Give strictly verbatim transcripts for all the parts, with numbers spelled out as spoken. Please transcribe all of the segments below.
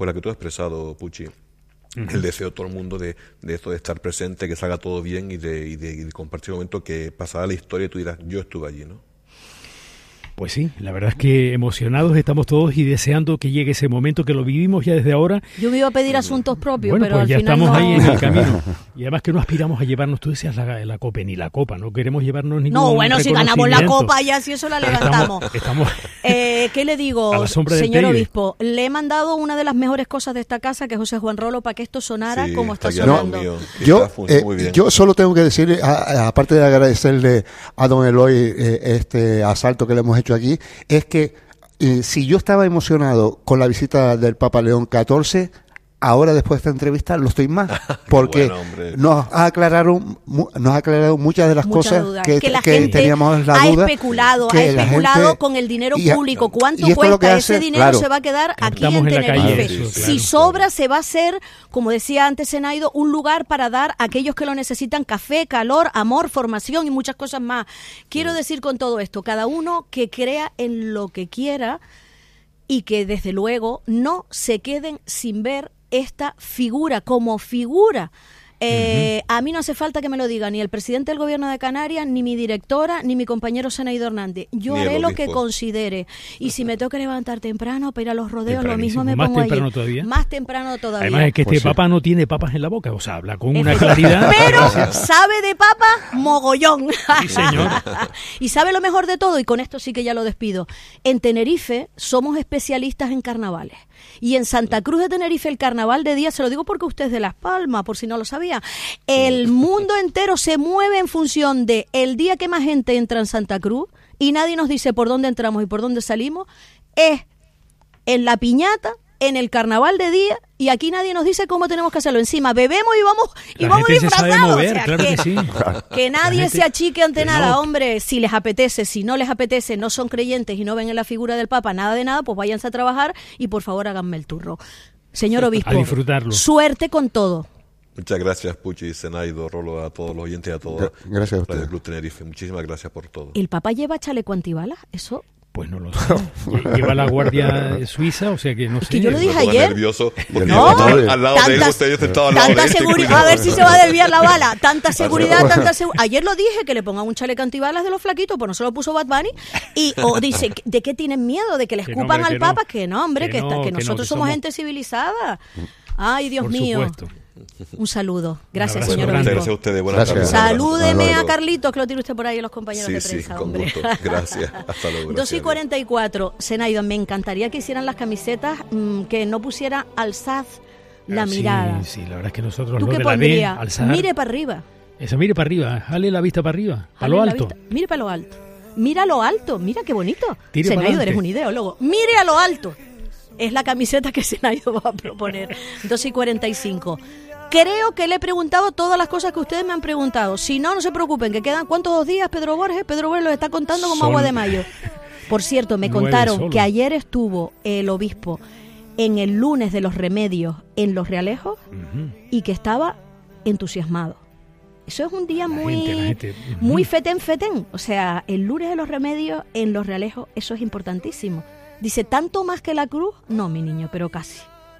pues la que tú has expresado, Puchi. Uh-huh. El deseo de todo el mundo de, de esto de estar presente, que salga todo bien y de, y de, y de compartir un momento que pasará la historia y tú dirás, yo estuve allí, ¿no? Pues sí, la verdad es que emocionados estamos todos y deseando que llegue ese momento, que lo vivimos ya desde ahora. Yo me iba a pedir asuntos propios, bueno, pero pues al ya final estamos no... ahí en el camino. Y además que no aspiramos a llevarnos, tú decías la, la copa, ni la copa, no queremos llevarnos ningún No, bueno, si ganamos la copa ya, si eso la levantamos. Estamos, estamos eh, ¿Qué le digo, señor obispo? Le he mandado una de las mejores cosas de esta casa, que es José Juan Rolo, para que esto sonara sí, como está, está sonando. No, yo, eh, yo solo tengo que decir, a, a, aparte de agradecerle a don Eloy eh, este asalto que le hemos hecho aquí, es que eh, si yo estaba emocionado con la visita del Papa León catorce, ahora después de esta entrevista lo estoy más, porque bueno, nos ha aclarado nos ha aclarado muchas de las muchas cosas dudas. que, que, la que teníamos la ha duda. Especulado, ha especulado gente, con el dinero y, público. ¿Cuánto cuesta? Ese dinero claro, se va a quedar aquí en, en Tenerife. Eso, claro, si sobra, claro. se va a hacer, como decía antes Zenaido, un lugar para dar a aquellos que lo necesitan café, calor, amor, formación y muchas cosas más. Quiero sí. decir con todo esto, cada uno que crea en lo que quiera y que desde luego no se queden sin ver esta figura, como figura. Eh, uh-huh. A mí no hace falta que me lo diga ni el presidente del gobierno de Canarias, ni mi directora, ni mi compañero Zenaido Hernández. Yo ni haré lo que considere. Y si me tengo que levantar temprano para ir a los rodeos, lo mismo me pongo temprano allí. Todavía. Más temprano todavía. Además es que este pues papa sí. no tiene papas en la boca, o sea, habla con una claridad. Pero sabe de papa mogollón. Sí, señor. Y sabe lo mejor de todo, y con esto sí que ya lo despido. En Tenerife somos especialistas en carnavales. Y en Santa Cruz de Tenerife el carnaval de día, se lo digo porque usted es de Las Palmas, por si no lo sabía, el mundo entero se mueve en función de el día que más gente entra en Santa Cruz y nadie nos dice por dónde entramos y por dónde salimos, es en la piñata, en el carnaval de día, y aquí nadie nos dice cómo tenemos que hacerlo. Encima bebemos y vamos y la vamos disfrazados. Mover, o sea, claro que, que, sí. que nadie gente, se achique ante nada, no. hombre. Si les apetece, si no les apetece, no son creyentes y no ven en la figura del Papa nada de nada, pues váyanse a trabajar y por favor háganme el turro. Señor obispo, a disfrutarlo. Suerte con todo. Muchas gracias, Puchi, Zenaido, Rolo, a todos los oyentes y a todos. Gracias a Radio Club Tenerife. Muchísimas gracias por todo. ¿El Papa lleva chaleco antibalas? Eso... Pues no lo sé. Lleva la guardia suiza, o sea que no sé. Que yo lo dije ayer. Nervioso porque no, al lado de él, usted sentado al lado tanta de él. Seguridad, a ver si se va a desviar la bala. Tanta seguridad, tanta seguridad. Ayer lo dije, que le pongan un chaleco antibalas de los flaquitos, pues no se lo puso Bad Bunny. Y o dice, ¿de qué tienen miedo? ¿De que le escupan que no, al que Papa? No. Que no, hombre, que, que, está, no, que, que nosotros no, que somos, somos gente civilizada. Ay, Dios Por mío. Supuesto. Un saludo. Gracias, un señor bueno, obispo. Gracias a ustedes. Buenas tardes. Salúdeme a Carlitos, que lo tiene usted por ahí en los compañeros sí, de prensa, sí, con hombre. gusto. Gracias. Hasta luego. Gracias. dos y cuarenta y cuatro. Zenaido, me encantaría que hicieran las camisetas mmm, que no pusiera alzad la sí, mirada. Sí, la verdad es que nosotros ¿Tú lo qué de la pondrías? D, alzar, mire para arriba. Esa, mire para arriba. Jale la vista para arriba. Para lo alto. Mire para lo alto. Mira lo alto. Mira qué bonito. Tire Zenaido, eres un ideólogo. Mire a lo alto. Es la camiseta que Zenaido va a proponer. dos y cuarenta y cinco. Creo que le he preguntado todas las cosas que ustedes me han preguntado. Si no, no se preocupen, que quedan ¿cuántos dos días, Pedro Borges? Pedro Borges los está contando como Son... agua de mayo. Por cierto, me contaron solo. que ayer estuvo el obispo en el lunes de los remedios en Los Realejos uh-huh. y que estaba entusiasmado. Eso es un día la muy gente, gente. Uh-huh. muy fetén fetén. O sea, el lunes de los remedios en Los Realejos, eso es importantísimo. Dice, ¿tanto más que la cruz? No, mi niño, pero casi.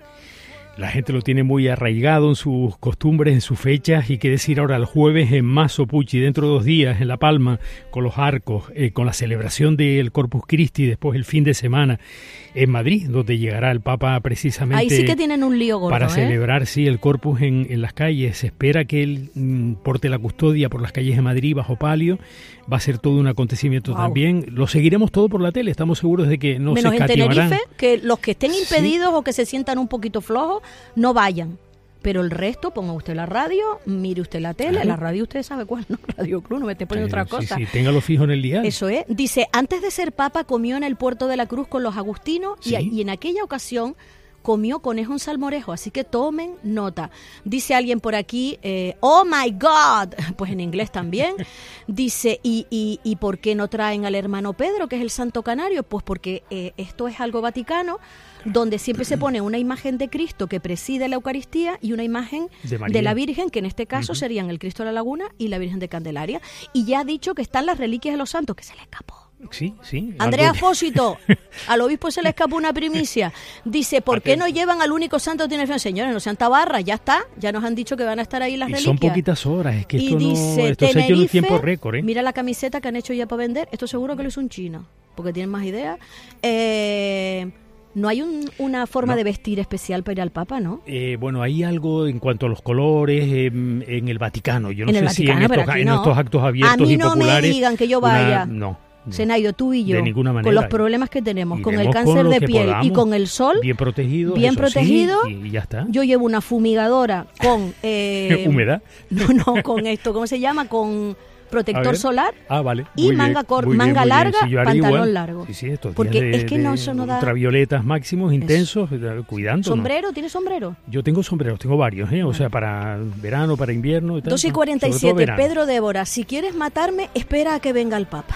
La gente lo tiene muy arraigado en sus costumbres, en sus fechas, y qué decir ahora el jueves en Mazo Puchi, dentro de dos días en La Palma, con los arcos, eh, con la celebración del Corpus Christi, después el fin de semana en Madrid, donde llegará el Papa precisamente. Ahí sí que tienen un lío gordo, para ¿eh? celebrar, sí, el Corpus en, en las calles. Se espera que él mm, porte la custodia por las calles de Madrid bajo palio. Va a ser todo un acontecimiento wow. también. Lo seguiremos todo por la tele, estamos seguros de que no Menos se escatimarán. en Tenerife, que los que estén impedidos sí. o que se sientan un poquito flojos, no vayan. Pero el resto, ponga usted la radio, mire usted la tele, claro. La radio usted sabe cuál, ¿no? Radio Club, no me esté poniendo Pero, otra cosa. Sí, sí, téngalo fijo en el diario. Eso es. Dice, antes de ser papa comió en el Puerto de la Cruz con los agustinos ¿Sí? y, y en aquella ocasión comió conejo en salmorejo, así que tomen nota. Dice alguien por aquí, eh, oh my God, pues en inglés también. Dice, ¿y, y, ¿y por qué no traen al hermano Pedro, que es el Santo Canario? Pues porque eh, esto es algo vaticano, donde siempre se pone una imagen de Cristo que preside la Eucaristía y una imagen de, de la Virgen, que en este caso uh-huh. serían el Cristo de la Laguna y la Virgen de Candelaria. Y ya ha dicho que están las reliquias de los santos, que se le escapó. Sí, sí. Andrea Fósito, al obispo se le escapó una primicia. Dice, ¿por qué no llevan al único santo de Tenerife? Señores, no sean tabarras, ya está. Ya nos han dicho que van a estar ahí las y reliquias. Son poquitas horas, es que esto, y dice, no, esto se ha hecho en un tiempo récord. ¿eh? Mira la camiseta que han hecho ya para vender. Esto seguro que lo hizo un chino, porque tienen más ideas. Eh... No hay un, una forma no. de vestir especial para ir al Papa, ¿no? Eh, bueno, hay algo en cuanto a los colores eh, en el Vaticano. Yo no en sé Vaticano, si en estos, en no. estos actos abiertos y populares. A mí no me digan que yo vaya. Una, no. No, Senaido, tú y yo, de ninguna manera. con los problemas que tenemos, Iremos con el cáncer con de piel podamos, y con el sol, bien protegido, bien protegido, sí, y ya está. Yo llevo una fumigadora con eh, humedad. No, no, con esto, ¿cómo se llama? Con protector solar. Ah, vale. Y muy manga bien, cor, muy manga bien, larga, sí, pantalón igual. largo. Sí, sí, estos porque días de, es que no, eso no da. Ultravioletas máximos, intensos, cuidando. ¿Sombrero? ¿Tienes sombrero? Yo tengo sombreros, tengo varios, ¿eh? O sea, para verano, para invierno y tal. dos y cuarenta y siete, Pedro Débora, si quieres matarme, espera a que venga el Papa.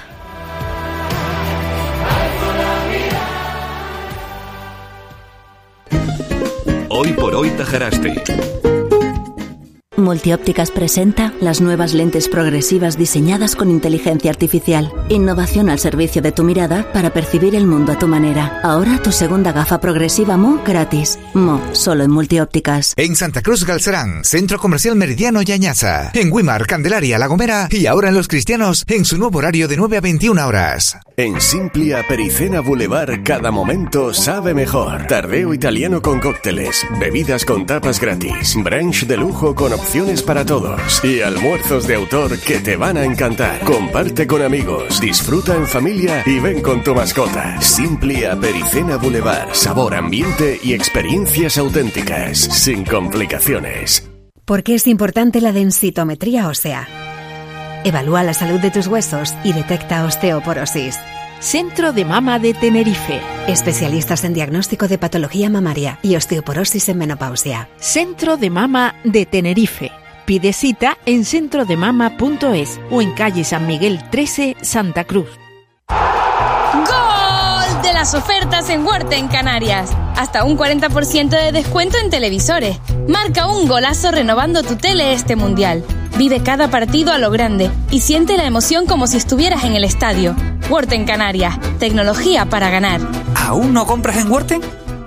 Hoy por hoy Tajaraste. Multiópticas presenta las nuevas lentes progresivas diseñadas con inteligencia artificial. Innovación al servicio de tu mirada para percibir el mundo a tu manera. Ahora tu segunda gafa progresiva Mo gratis. Mo, solo en Multiópticas. En Santa Cruz Galcerán, Centro Comercial Meridiano Yañaza. En Güímar, Candelaria, La Gomera y ahora en Los Cristianos en su nuevo horario de nueve a veintiuna horas. En Simplia Pericena Boulevard, cada momento sabe mejor. Tardeo italiano con cócteles, bebidas con tapas gratis, brunch de lujo con opciones para todos y almuerzos de autor que te van a encantar. Comparte con amigos, disfruta en familia y ven con tu mascota. Simplia Pericena Boulevard, sabor, ambiente y experiencias auténticas, sin complicaciones. ¿Por qué es importante la densitometría ósea? Evalúa la salud de tus huesos y detecta osteoporosis. Centro de Mama de Tenerife. Especialistas en diagnóstico de patología mamaria y osteoporosis en menopausia. Centro de Mama de Tenerife. Pide cita en centro de mama punto es o en calle San Miguel trece, Santa Cruz. ¡Gol de las ofertas en Huerta en Canarias! Hasta un cuarenta por ciento de descuento en televisores. Marca un golazo renovando tu tele este mundial. Vive cada partido a lo grande y siente la emoción como si estuvieras en el estadio. Huerta en Canarias. Tecnología para ganar. ¿Aún no compras en Huerta?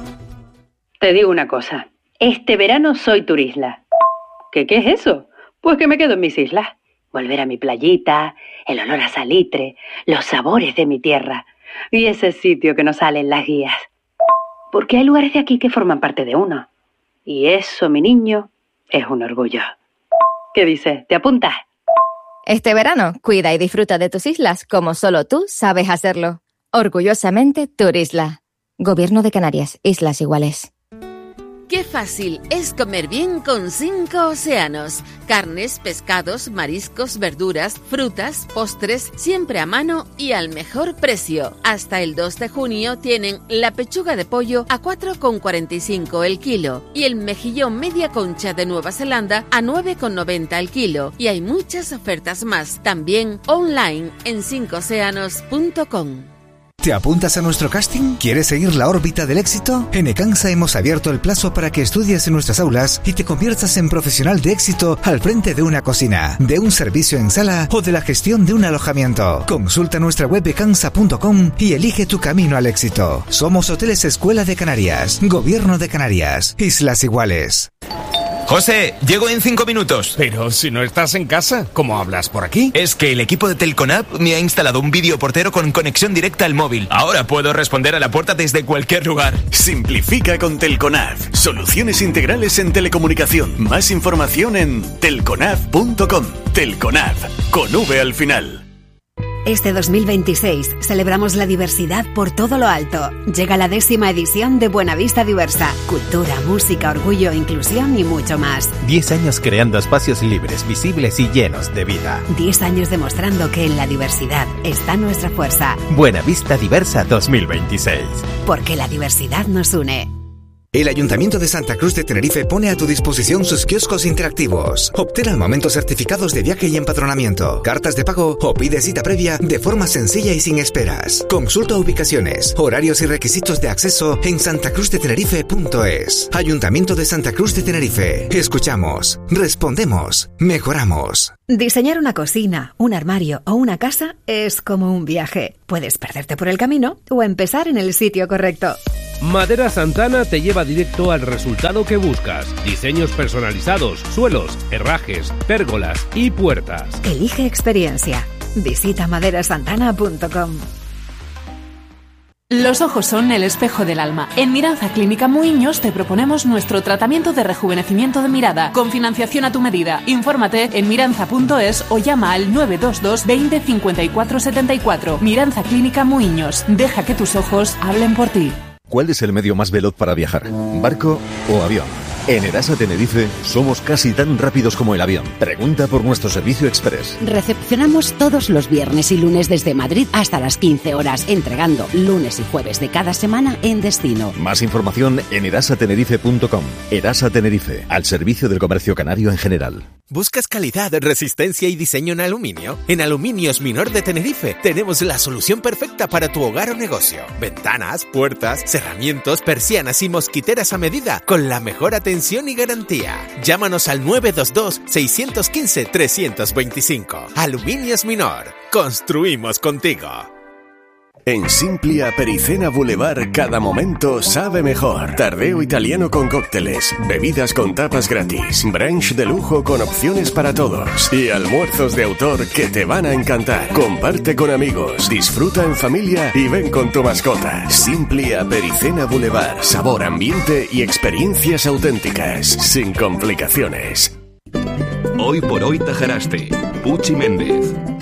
Te digo una cosa. Este verano soy turisla. ¿Qué, qué es eso? Pues que me quedo en mis islas. Volver a mi playita, el olor a salitre, los sabores de mi tierra y ese sitio que no sale en las guías. Porque hay lugares de aquí que forman parte de uno. Y eso, mi niño, es un orgullo. ¿Qué dices? ¿Te apuntas? Este verano, cuida y disfruta de tus islas como solo tú sabes hacerlo. Orgullosamente, Turisla. Gobierno de Canarias, Islas Iguales. Qué fácil es comer bien con cinco océanos. Carnes, pescados, mariscos, verduras, frutas, postres, siempre a mano y al mejor precio. Hasta el dos de junio tienen la pechuga de pollo a cuatro con cuarenta y cinco el kilo y el mejillón media concha de Nueva Zelanda a nueve con noventa el kilo. Y hay muchas ofertas más, también online en cinco océanos punto com. ¿Te apuntas a nuestro casting? ¿Quieres seguir la órbita del éxito? En Ecansa hemos abierto el plazo para que estudies en nuestras aulas y te conviertas en profesional de éxito al frente de una cocina, de un servicio en sala o de la gestión de un alojamiento. Consulta nuestra web ecansa punto com y elige tu camino al éxito. Somos Hoteles Escuela de Canarias, Gobierno de Canarias, Islas Iguales. José, llego en cinco minutos. Pero si no estás en casa, ¿cómo hablas por aquí? Es que el equipo de Telconap me ha instalado un videoportero con conexión directa al móvil. Ahora puedo responder a la puerta desde cualquier lugar. Simplifica con Telconap. Soluciones integrales en telecomunicación. Más información en telconap punto com. Telconap, con V al final. Este dos mil veintiséis celebramos la diversidad por todo lo alto. Llega la décima edición de Buenavista Diversa. Cultura, música, orgullo, inclusión y mucho más. Diez años creando espacios libres, visibles y llenos de vida. Diez años demostrando que en la diversidad está nuestra fuerza. Buenavista Diversa dos mil veintiséis. Porque la diversidad nos une. El Ayuntamiento de Santa Cruz de Tenerife pone a tu disposición sus kioscos interactivos. Obtén al momento certificados de viaje y empadronamiento, cartas de pago o pide cita previa de forma sencilla y sin esperas. Consulta ubicaciones, horarios y requisitos de acceso en santacruz de tenerife punto es. Ayuntamiento de Santa Cruz de Tenerife. Escuchamos, respondemos, mejoramos. Diseñar una cocina, un armario o una casa es como un viaje. Puedes perderte por el camino o empezar en el sitio correcto. Madera Santana te lleva directo al resultado que buscas. Diseños personalizados, suelos, herrajes, pérgolas y puertas. Elige experiencia. Visita madera santana punto com. Los ojos son el espejo del alma. En Miranza Clínica Muiños te proponemos nuestro tratamiento de rejuvenecimiento de mirada con financiación a tu medida. Infórmate en miranza punto es o llama al nueve dos dos veinte cincuenta y cuatro setenta y cuatro. Miranza Clínica Muiños. Deja que tus ojos hablen por ti. ¿Cuál es el medio más veloz para viajar? ¿Barco o avión? En Erasa Tenerife somos casi tan rápidos como el avión. Pregunta por nuestro servicio express. Recepcionamos todos los viernes y lunes desde Madrid hasta las quince horas, entregando lunes y jueves de cada semana en destino. Más información en erasa tenerife punto com. Erasa Tenerife, al servicio del comercio canario en general. ¿Buscas calidad, resistencia y diseño en aluminio? En Aluminios Minor de Tenerife tenemos la solución perfecta para tu hogar o negocio. Ventanas, puertas, cerramientos, persianas y mosquiteras a medida con la mejor atención y garantía. Llámanos al nueve dos dos seis uno cinco tres dos cinco. Aluminios Minor. Construimos contigo. En Simplia Pericena Boulevard cada momento sabe mejor. Tardeo italiano con cócteles, bebidas con tapas gratis, brunch de lujo con opciones para todos y almuerzos de autor que te van a encantar. Comparte con amigos, disfruta en familia y ven con tu mascota. Simplia Pericena Boulevard, sabor, ambiente y experiencias auténticas, sin complicaciones. Hoy por hoy Tajaraste, Puchi Méndez.